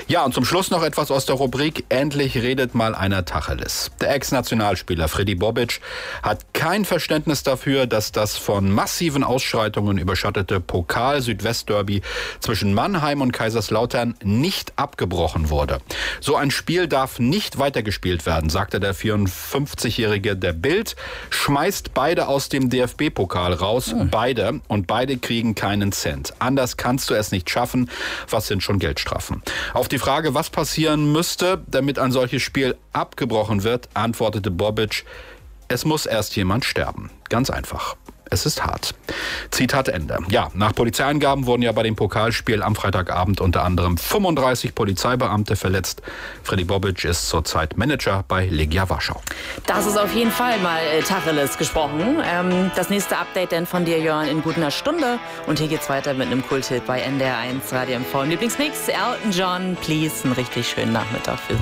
Ja, und zum Schluss noch etwas aus der Rubrik Endlich redet mal einer Tacheles. Der Ex-Nationalspieler Freddy Bobic hat kein Verständnis dafür, dass das von massiven Ausschreitungen überschattete Pokal-Südwest-Derby zwischen Mannheim und Kaiserslautern nicht abgebrochen wurde. So ein Spiel darf nicht weitergespielt werden, sagte der 54-Jährige der Bild, schmeißt beide aus dem DFB-Pokal raus, beide, und beide kriegen keinen Cent. Anders kannst du es nicht schaffen. Was sind schon Geldstrafen? Auf die Frage, was passieren müsste, damit ein solches Spiel abgebrochen wird, antwortete Bobic: Es muss erst jemand sterben. Ganz einfach. Es ist hart. Zitat Ende. Ja, nach Polizeiangaben wurden ja bei dem Pokalspiel am Freitagabend unter anderem 35 Polizeibeamte verletzt. Freddy Bobic ist zurzeit Manager bei Legia Warschau. Das ist auf jeden Fall mal Tacheles gesprochen. Das nächste Update dann von dir, Jörn, in gut einer Stunde. Und hier geht's weiter mit einem Kulthit bei NDR1 Radio MV. Lieblingsmix, Elton John, please. Einen richtig schönen Nachmittag für Sie.